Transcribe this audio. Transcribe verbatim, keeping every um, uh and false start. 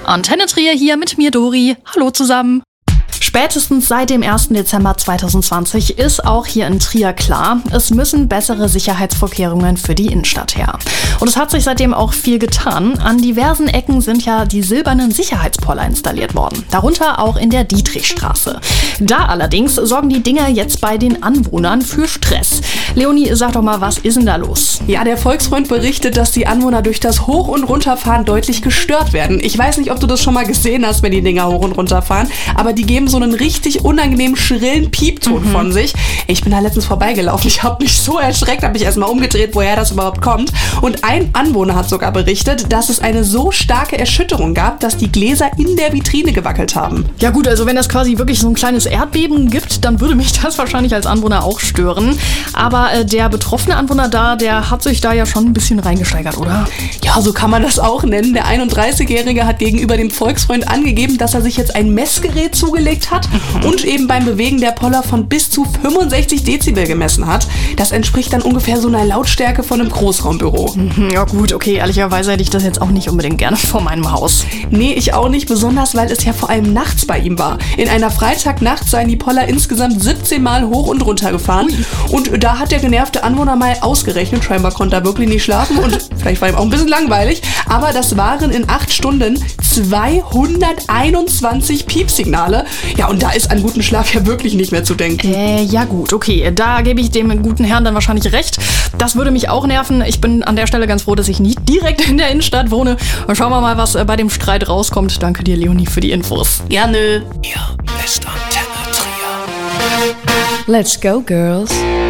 Antenne Trier hier mit mir, Dori. Hallo zusammen. Spätestens seit dem ersten Dezember zweitausendzwanzig ist auch hier in Trier klar, es müssen bessere Sicherheitsvorkehrungen für die Innenstadt her. Und es hat sich seitdem auch viel getan. An diversen Ecken sind ja die silbernen Sicherheitspoller installiert worden, darunter auch in der Dietrichstraße. Da allerdings sorgen die Dinger jetzt bei den Anwohnern für Stress. Leonie, sag doch mal, was ist denn da los? Ja, der Volksfreund berichtet, dass die Anwohner durch das Hoch- und Runterfahren deutlich gestört werden. Ich weiß nicht, ob du das schon mal gesehen hast, wenn die Dinger hoch und runter fahren, aber die geben so einen richtig unangenehmen, schrillen Piepton mhm. von sich. Ich bin da letztens vorbeigelaufen. Ich habe mich so erschreckt, habe mich erstmal umgedreht, woher das überhaupt kommt. Und ein Anwohner hat sogar berichtet, dass es eine so starke Erschütterung gab, dass die Gläser in der Vitrine gewackelt haben. Ja gut, also wenn das quasi wirklich so ein kleines Erdbeben gibt, dann würde mich das wahrscheinlich als Anwohner auch stören. Aber äh, der betroffene Anwohner da, der hat sich da ja schon ein bisschen reingesteigert, oder? Ja, so kann man das auch nennen. Der einunddreißigjährige hat gegenüber dem Volksfreund angegeben, dass er sich jetzt ein Messgerät zugelegt hat und eben beim Bewegen der Poller von bis zu fünfundsechzig Dezibel gemessen hat. Das entspricht dann ungefähr so einer Lautstärke von einem Großraumbüro. Ja gut, okay, ehrlicherweise hätte ich das jetzt auch nicht unbedingt gerne vor meinem Haus. Nee, ich auch nicht, besonders weil es ja vor allem nachts bei ihm war. In einer Freitagnacht seien die Poller insgesamt siebzehn Mal hoch und runter gefahren. Ui. Und da hat der genervte Anwohner mal ausgerechnet, scheinbar konnte er wirklich nicht schlafen und vielleicht war ihm auch ein bisschen langweilig, aber das waren in acht Stunden zweihunderteinundzwanzig Piepsignale. Ja, und da ist an guten Schlaf ja wirklich nicht mehr zu denken. Äh, ja gut, okay, da gebe ich dem guten Herrn dann wahrscheinlich recht. Das würde mich auch nerven. Ich bin an der Stelle ganz froh, dass ich nicht direkt in der Innenstadt wohne. Schauen wir mal, was bei dem Streit rauskommt. Danke dir, Leonie, für die Infos. Gerne. Hier ist Antenne Trier. Let's go, girls.